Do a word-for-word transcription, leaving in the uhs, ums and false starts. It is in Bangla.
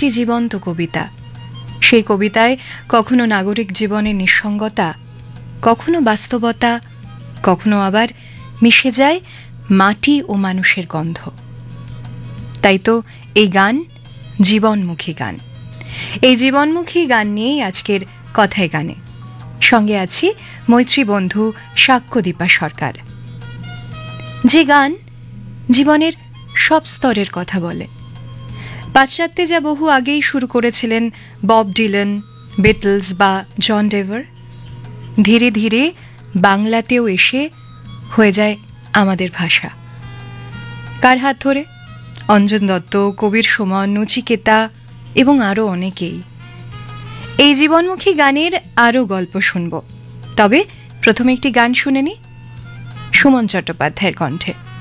একটি জীবন্ত কবিতা। সেই কবিতায় কখনো নাগরিক জীবনের নিঃসঙ্গতা, কখনো বাস্তবতা, কখনো আবার মিশে যায় মাটি ও মানুষের গন্ধ। তাই তো এই গান জীবনমুখী গান। এই জীবনমুখী গান নিয়েই আজকের কথায় গানে সঙ্গে আছি মৈত্রী বন্ধু সাক্ষ্যদীপা সরকার। যে গান জীবনের সব স্তরের কথা বলে। পাশ্চাত্যে যা বহু আগেই শুরু করেছিলেন বব ডিলান, বিটলস বা জন ডেভার, ধীরে ধীরে বাংলাতেও এসে হয়ে যায় আমাদের ভাষা। কার হাত ধরে? অঞ্জন দত্ত, কবির সুমন, নচিকেতা এবং আরও অনেকেই। এই জীবনমুখী গানের আরও গল্প শুনব, তবে প্রথমে একটি গান শুনে নি সুমন চট্টোপাধ্যায়ের কণ্ঠে।